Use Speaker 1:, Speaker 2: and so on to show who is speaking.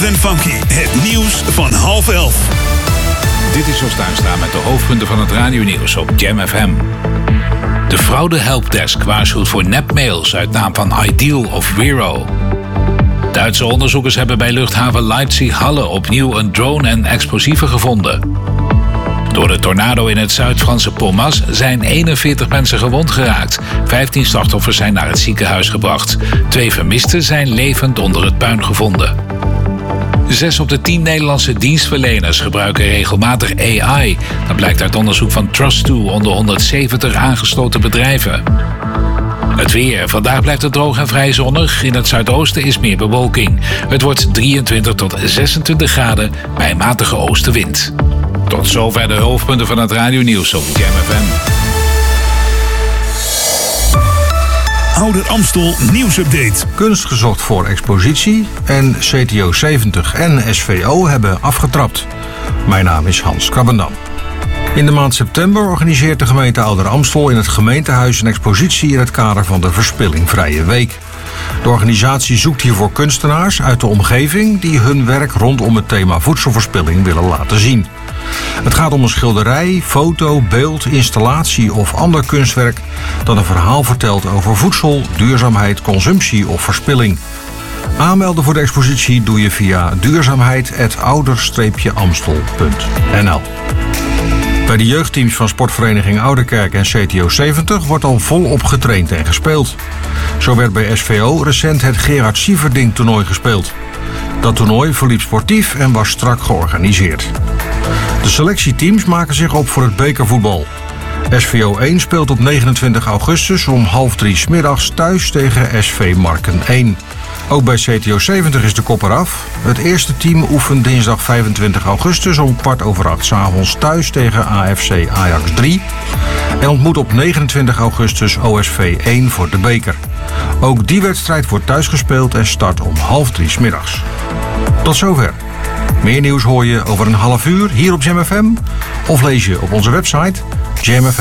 Speaker 1: en Funky, het nieuws van 10:30.
Speaker 2: Dit is Jos Tuinstra met de hoofdpunten van het radionieuws op Jam FM. De fraude helpdesk waarschuwt voor nepmails uit naam van Ideal of Wero. Duitse onderzoekers hebben bij luchthaven Leipzig-Halle opnieuw een drone en explosieven gevonden. Door de tornado in het Zuid-Franse Pommas zijn 41 mensen gewond geraakt. 15 slachtoffers zijn naar het ziekenhuis gebracht. 2 vermisten zijn levend onder het puin gevonden. 6 op de 10 Nederlandse dienstverleners gebruiken regelmatig AI. Dat blijkt uit onderzoek van Trust2 onder 170 aangesloten bedrijven. Het weer. Vandaag blijft het droog en vrij zonnig. In het zuidoosten is meer bewolking. Het wordt 23 tot 26 graden bij matige oostenwind. Tot zover de hoofdpunten van het radionieuws op Jam FM.
Speaker 1: Ouder Amstel nieuwsupdate.
Speaker 3: Kunst gezocht voor expositie en CTO 70 en SVO hebben afgetrapt. Mijn naam is Hans Krabbendam. In de maand september organiseert de gemeente Ouder Amstel in het gemeentehuis een expositie in het kader van de Verspillingvrije Week. De organisatie zoekt hiervoor kunstenaars uit de omgeving die hun werk rondom het thema voedselverspilling willen laten zien. Het gaat om een schilderij, foto, beeld, installatie of ander kunstwerk dat een verhaal vertelt over voedsel, duurzaamheid, consumptie of verspilling. Aanmelden voor de expositie doe je via duurzaamheid@ouder-amstel.nl. Bij de jeugdteams van sportvereniging Ouderkerk en CTO 70 wordt al volop getraind en gespeeld. Zo werd bij SVO recent het Gerard Sieverding toernooi gespeeld. Dat toernooi verliep sportief en was strak georganiseerd. De selectieteams maken zich op voor het bekervoetbal. SVO 1 speelt op 29 augustus om 2:30 's middags thuis tegen SV Marken 1. Ook bij CTO 70 is de kop eraf. Het eerste team oefent dinsdag 25 augustus om 7:15 's avonds thuis tegen AFC Ajax 3. En ontmoet op 29 augustus OSV 1 voor de beker. Ook die wedstrijd wordt thuis gespeeld en start om 2:30 's middags. Tot zover. Meer nieuws hoor je over een half uur hier op Jam FM of lees je op onze website jamfm.